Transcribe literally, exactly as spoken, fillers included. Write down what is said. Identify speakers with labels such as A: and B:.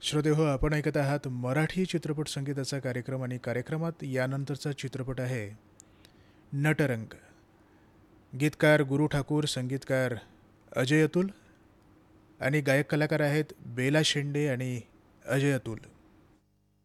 A: श्रोतेहो, आपण ऐकत आहात मराठी चित्रपट संगीताचा कार्यक्रम आणि कार्यक्रमात यानंतरचा चित्रपट आहे नटरंग. गीतकार गुरु ठाकूर, संगीतकार अजय अतुल आणि गायक कलाकार आहेत बेला शेंडे आणि अजय अतुल.